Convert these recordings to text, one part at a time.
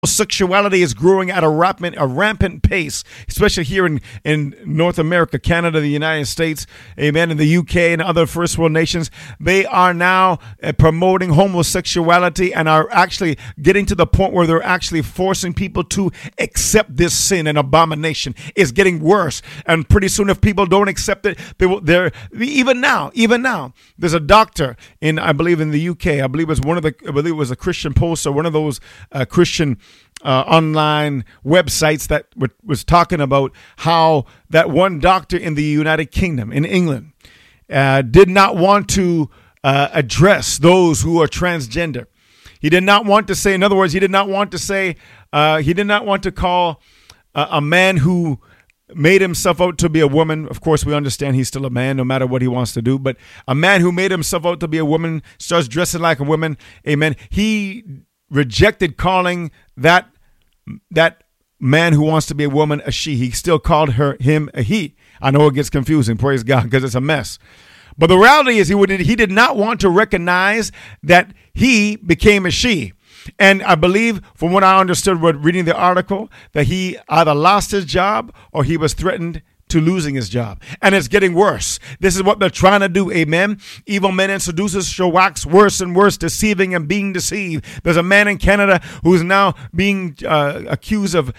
Sexuality is growing at a rampant pace, especially here in North America, Canada, the United States, amen, in the UK and other first world nations. They are now promoting homosexuality and are actually getting to the point where they're actually forcing people to accept this sin and abomination. It's getting worse. And pretty soon, if people don't accept it, even now, there's a doctor I believe in the UK. I believe it was a Christian Post or one of those Christian online websites that was talking about how that one doctor in the United Kingdom, in England, did not want to address those who are transgender. He did not want to say, in other words, he did not want to call a man who made himself out to be a woman. Of course, we understand he's still a man no matter what he wants to do. But a man who made himself out to be a woman starts dressing like a woman. Amen. He rejected calling that man who wants to be a woman a she. He still called him a he. I know it gets confusing, praise God, because it's a mess. But the reality is he did not want to recognize that he became a she. And I believe, from what I understood reading the article, that he either lost his job or he was threatened to losing his job. And it's getting worse. This is what they're trying to do. Amen. Evil men and seducers shall wax worse and worse, deceiving and being deceived. There's a man in Canada who's now being accused of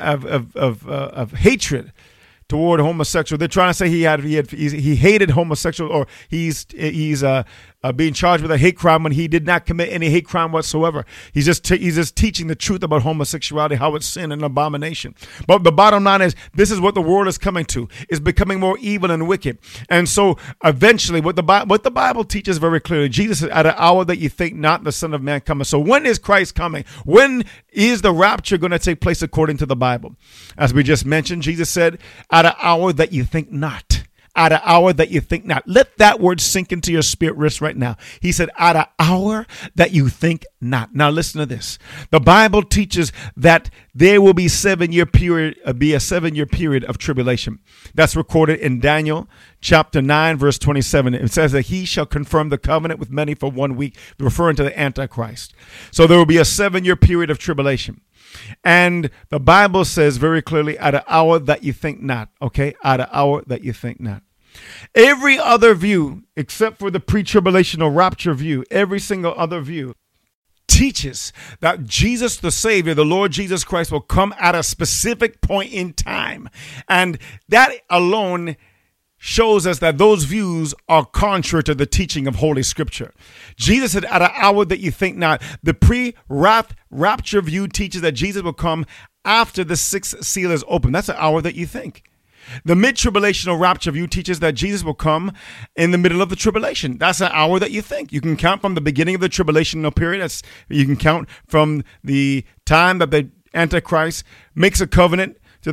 hatred toward homosexual. They're trying to say he hated homosexual, or he's being charged with a hate crime when he did not commit any hate crime whatsoever. He's just teaching the truth about homosexuality, how it's sin and abomination. But the bottom line is, this is what the world is coming to. It's becoming more evil and wicked. And so eventually, what the Bible teaches very clearly, Jesus said, at an hour that you think not, the Son of Man cometh. So when is Christ coming? When is the rapture going to take place according to the Bible? As we just mentioned, Jesus said, at an hour that you think not. At an hour that you think not. Let that word sink into your spirit wrist right now. He said, at an hour that you think not. Now listen to this. The Bible teaches that there will be a 7-year period of tribulation. That's recorded in Daniel chapter 9, verse 27. It says that he shall confirm the covenant with many for 1 week, referring to the Antichrist. So there will be a 7-year period of tribulation. And the Bible says very clearly, at an hour that you think not. Okay, at an hour that you think not. Every other view, except for the pre-tribulational rapture view, every single other view teaches that Jesus the Savior, the Lord Jesus Christ, will come at a specific point in time. And that alone shows us that those views are contrary to the teaching of Holy Scripture. Jesus said, at an hour that you think not. The pre-wrath rapture view teaches that Jesus will come after the 6th seal is open. That's an hour that you think. The mid-tribulational rapture view teaches that Jesus will come in the middle of the tribulation. That's an hour that you think. You can count from the beginning of the tribulational period. You can count from the time that the Antichrist makes a covenant to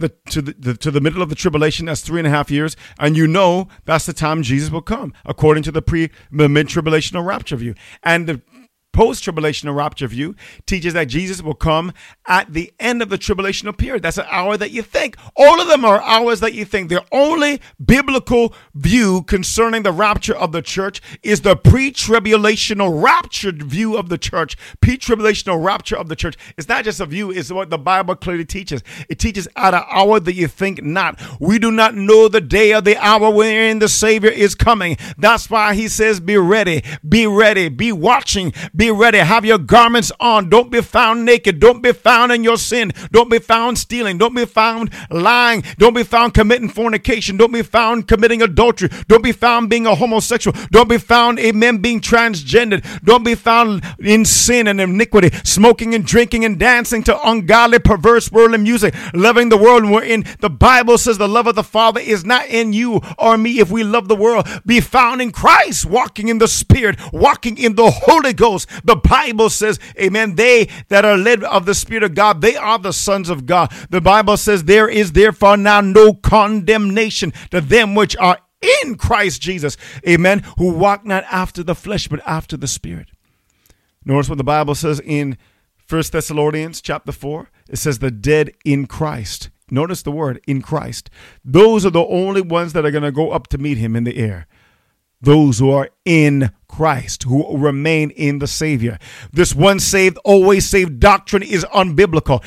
the middle of the tribulation. That's 3.5 years, and you know that's the time Jesus will come, according to the mid-tribulational rapture view. And the post-tribulational rapture view teaches that Jesus will come at the end of the tribulational period. That's an hour that you think. All of them are hours that you think. The only biblical view concerning the rapture of the church is the pre-tribulational rapture view of the church. Pre-tribulational rapture of the church. It's not just a view, it's what the Bible clearly teaches. It teaches at an hour that you think not. We do not know the day or the hour wherein the Savior is coming. That's why he says, be ready, be watching, be ready. Have your garments on. Don't be found naked. Don't be found in your sin. Don't be found stealing. Don't be found lying. Don't be found committing fornication. Don't be found committing adultery. Don't be found being a homosexual. Don't be found, amen, being transgendered. Don't be found in sin and iniquity, smoking and drinking and dancing to ungodly, perverse worldly music, loving the world wherein the Bible says the love of the Father is not in you or me if we love the world. Be found in Christ, walking in the Spirit, walking in the Holy Ghost. The Bible says, amen, they that are led of the Spirit of God, they are the sons of God. The Bible says, there is therefore now no condemnation to them which are in Christ Jesus, amen, who walk not after the flesh, but after the Spirit. Notice what the Bible says in 1 Thessalonians chapter 4. It says the dead in Christ. Notice the word in Christ. Those are the only ones that are going to go up to meet him in the air. Those who are in Christ, who remain in the Savior. This once saved, always saved doctrine is unbiblical.